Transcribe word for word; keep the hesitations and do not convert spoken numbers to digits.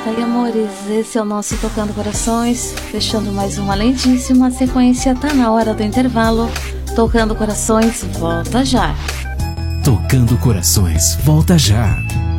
Tá aí, amores, esse é o nosso Tocando Corações, fechando mais uma lindíssima sequência. Tá na hora do intervalo. Tocando Corações, volta já. Tocando Corações, volta já.